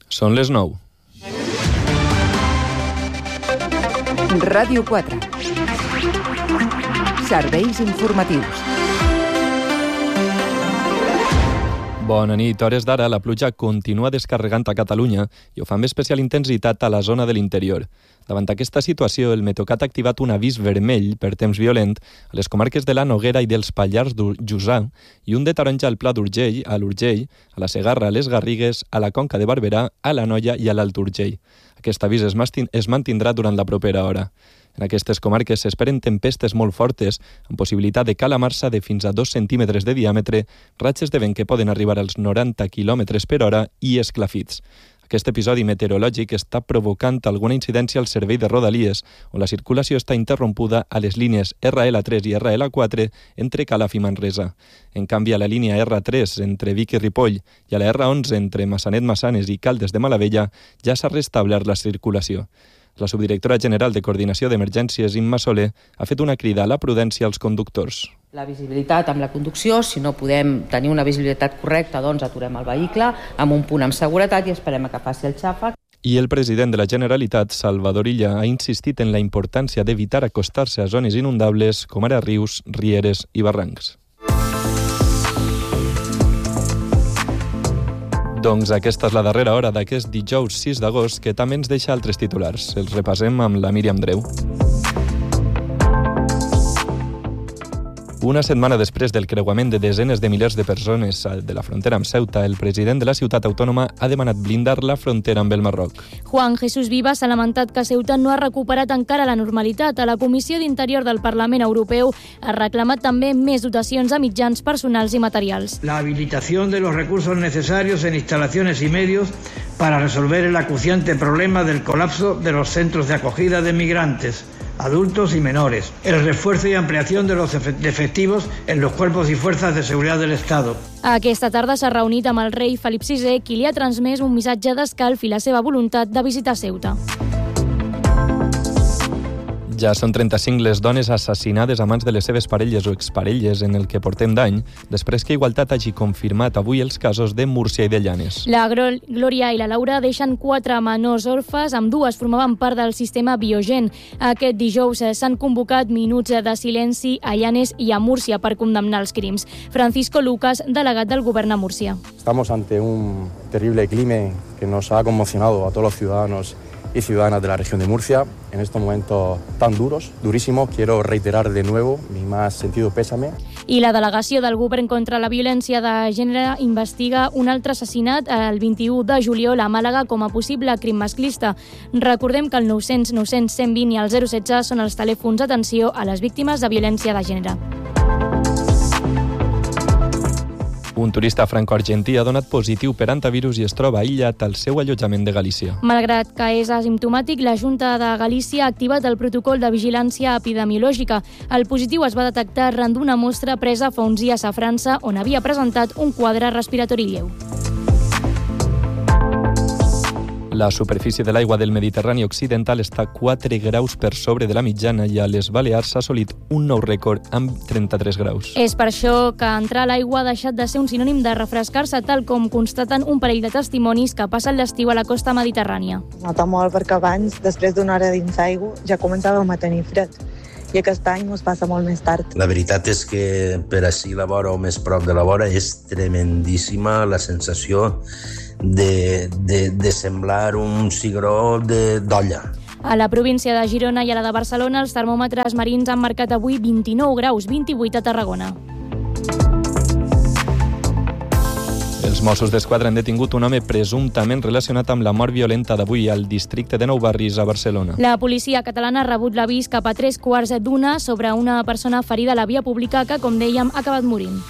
Són les 9. Ràdio 4. Serveis informatius. Bona nit. A hores d'ara, la pluja continua descarregant a Catalunya i ho fa amb especial intensitat a la zona de l'interior. Davant aquesta situació, el Meteocat ha activat un avís vermell per temps violent a les comarques de la Noguera i dels Pallars Jussà i un de taronja al Pla d'Urgell, a l'Urgell, a la Segarra, a les Garrigues, a la Conca de Barberà, a l'Anoia i a l'Alt Urgell. Aquest avís es mantindrà durant la propera hora. En aquestes comarques s'esperen tempestes molt fortes, amb possibilitat de calamarsa de fins a 2 centímetres de diàmetre, ratxes de vent que poden arribar als 90 km per hora i esclafits. Aquest episodi meteorològic està provocant alguna incidència al servei de Rodalies, on la circulació està interrompuda a les línies RL3 i RL4 entre Calaf i Manresa. En canvi, a la línia R3 entre Vic i Ripoll i a la R11 entre Massanet-Massanes i Caldes de Malavella ja s'ha restablert la circulació. La subdirectora general de Coordinació d'Emergències, Imma Soler, ha fet una crida a la prudència als conductors. La visibilitat amb la conducció, si no podem tenir una visibilitat correcta, doncs aturem el vehicle amb un punt amb seguretat i esperem que faci el xàfec. I el president de la Generalitat, Salvador Illa, ha insistit en la importància d'evitar acostar-se a zones inundables com ara rius, rieres i barrancs. Doncs aquesta és la darrera hora d'aquest dijous 6 d'agost, que també ens deixa altres titulars. Els repassem amb la Míriam Dreu. Una setmana després del creuament de desenes de milers de persones de la frontera amb Ceuta, el president de la ciutat autònoma ha demanat blindar la frontera amb el Marroc. Juan Jesús Vivas ha lamentat que Ceuta no ha recuperat encara la normalitat. A la Comissió d'Interior del Parlament Europeu ha reclamat també més dotacions a mitjans personals i materials. La habilitación de los recursos necesarios en instalaciones y medios para resolver el acuciante problema del colapso de los centros de acogida de migrantes, adultos y menores, el refuerzo y ampliación de los efectivos en los cuerpos y fuerzas de seguridad del Estado. Aquesta tarda s'ha reunit amb el rei Felip VI, qui li ha transmès un missatge d'escalf i la seva voluntat de visitar Ceuta. Ja són 35 les dones assassinades a mans de les seves parelles o exparelles en el que portem d'any, després que Igualtat hagi confirmat avui els casos de Múrcia i de Llanes. La Glòria i la Laura deixen 4 menors orfes, ambdues formaven part del sistema Biogen. Aquest dijous s'han convocat minuts de silenci a Llanes i a Múrcia per condemnar els crims. Francisco Lucas, delegat del govern a Múrcia. Estamos ante un terrible crimen que nos ha conmocionado a todos los ciudadanos y ciudadanas de la región de Murcia. En estos momentos tan durísimos, quiero reiterar de nuevo mi más sentido pésame. I la delegació del govern contra la violència de gènere investiga un altre assassinat el 21 de juliol a Màlaga com a possible crim masclista. Recordem que el 900 900 120 i el 016 són els telèfons d'atenció a les víctimes de violència de gènere. Un turista franco-argentí ha donat positiu per antivirus i es troba aïllat al seu allotjament de Galícia. Malgrat que és asimptomàtic, la Junta de Galícia ha activat el protocol de vigilància epidemiològica. El positiu es va detectar arran d'una mostra presa fa uns dies a França, on havia presentat un quadre respiratori lleu. La superfície de l'aigua del Mediterrani occidental està 4 graus per sobre de la mitjana i a les Balears s'ha assolit un nou rècord amb 33 graus. És per això que entrar a l'aigua ha deixat de ser un sinònim de refrescar-se, tal com constaten un parell de testimonis que passen l'estiu a la costa mediterrània. Nota molt perquè abans, després d'una hora dins aigua, ja començàvem a tenir fred. I aquest any ens passa molt més tard. La veritat és que per ací la vora o més prop de la vora és tremendíssima la sensació de semblar un cigró d'olla. A la província de Girona i a la de Barcelona, els termòmetres marins han marcat avui 29 graus, 28 a Tarragona. Els Mossos d'Esquadra han detingut un home presumptament relacionat amb la mort violenta d'avui al districte de Nou Barris, a Barcelona. La policia catalana ha rebut l'avís cap a 3:15 sobre una persona ferida a la via pública que, com dèiem, ha acabat morint.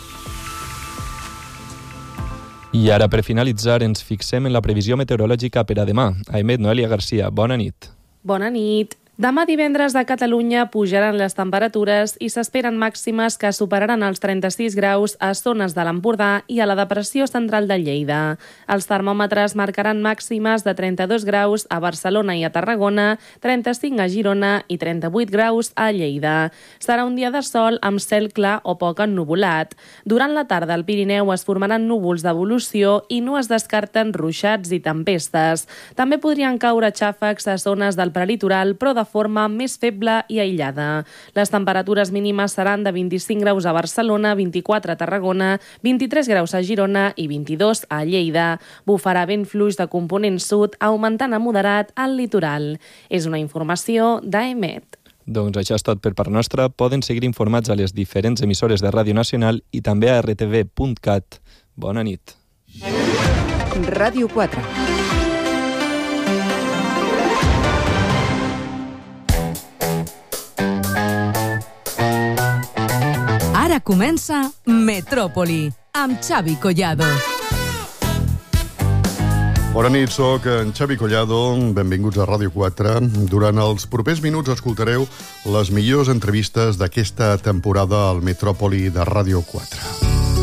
I ara, per finalitzar, ens fixem en la previsió meteorològica per a demà. Ahmed, Noelia Garcia, bona nit. Bona nit. Demà divendres a Catalunya pujaran les temperatures i s'esperen màximes que superaran els 36 graus a zones de l'Empordà i a la depressió central de Lleida. Els termòmetres marcaran màximes de 32 graus a Barcelona i a Tarragona, 35 a Girona i 38 graus a Lleida. Serà un dia de sol amb cel clar o poc ennuvolat. Durant la tarda al Pirineu es formaran núvols d'evolució i no es descarten ruixats i tempestes. També podrien caure xàfecs a zones del prelitoral, però de forma més feble i aïllada. Les temperatures mínimes seran de 25 graus a Barcelona, 24 a Tarragona, 23 graus a Girona i 22 a Lleida. Bufarà vent fluix de component sud, augmentant a moderat al litoral. És una informació d'AEMET. Doncs això és tot per part nostra. Poden seguir informats a les diferents emissores de Ràdio Nacional i també a rtv.cat. Bona nit. Ràdio 4. Ara comença Metròpoli, amb Xavi Collado. Bona nit, soc en Xavi Collado. Benvinguts a Ràdio 4. Durant els propers minuts escoltareu les millors entrevistes d'aquesta temporada al Metròpoli de Ràdio 4.